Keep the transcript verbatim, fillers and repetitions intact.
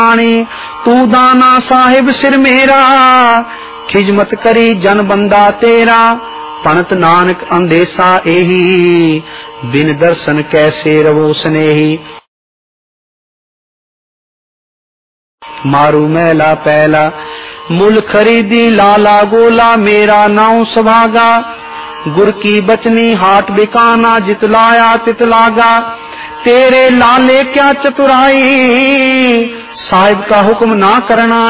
तू दाना साहिब सिर मेरा, खिजमत करी जन बंदा तेरा। पणत नानक अंदेसा एही, बिन दर्शन कैसे रवो स्नेही। मारू मैला पैला मुल खरीदी, लाला गोला मेरा नाउ सभागा। गुर की बचनी हाट बिकाना, जितलाया तितलागा। तेरे लाले क्या चतुराई, साहिब का हुक्म ना करना